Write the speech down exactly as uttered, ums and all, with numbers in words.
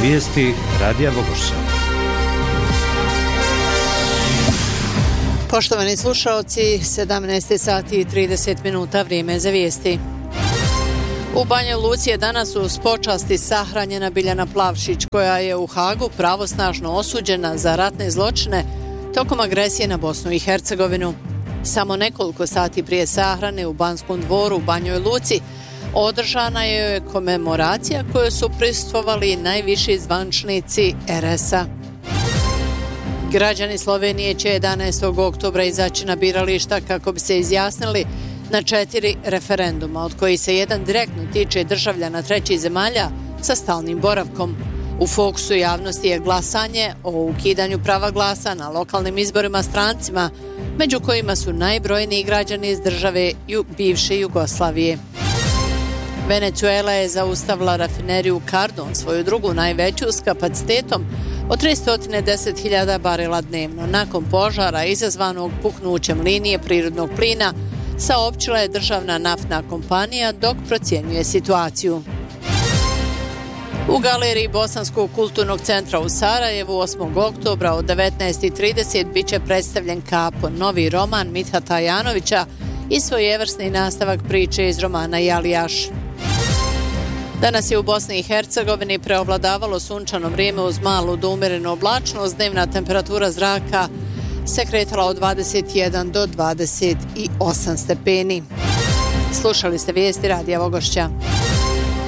Vijesti Radija Vogošća. Poštovani slušaoci, sedamnaest sati i trideset minuta, vrijeme za vijesti. U Banja Luci je danas uz počasti sahranjena Biljana Plavšić, koja je u Hagu pravosnažno osuđena za ratne zločine tokom agresije na Bosnu i Hercegovinu. Samo nekoliko sati prije sahrane u Banskom dvoru u Banjoj Luci održana je komemoracija kojoj su prisustvovali najviši zvančnici er es a. Građani Slovenije će jedanaestog oktobra izaći na birališta kako bi se izjasnili na četiri referenduma, od kojih se jedan direktno tiče državljana trećih zemalja sa stalnim boravkom. U fokusu javnosti je glasanje o ukidanju prava glasa na lokalnim izborima strancima, među kojima su najbrojniji građani iz države bivše Jugoslavije. Venezuela je zaustavila rafineriju Cardon, svoju drugu najveću, s kapacitetom od tristo deset hiljada barela dnevno. Nakon požara izazvanog puknućem linije prirodnog plina, saopćila je državna naftna kompanija dok procjenjuje situaciju. U galeriji Bosanskog kulturnog centra u Sarajevu osmog oktobra od devetnaest i trideset bit će predstavljen Kapo, novi roman Mithata Janovića i svojevrsni nastavak priče iz romana Jalijaš. Danas je u Bosni i Hercegovini preovladavalo sunčano vrijeme uz malu do umjerenu oblačnost. Dnevna temperatura zraka se kretala od dvadeset jedan do dvadeset osam stepeni. Slušali ste vijesti Radija Vogošća.